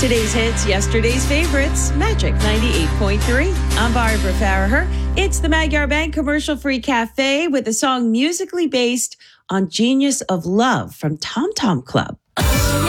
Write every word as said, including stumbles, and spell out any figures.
Today's hits, yesterday's favorites, Magic ninety-eight point three. I'm Barbara Farraher. It's the Magyar Bank Commercial-Free Cafe with a song musically based on Genius of Love from Tom Tom Club.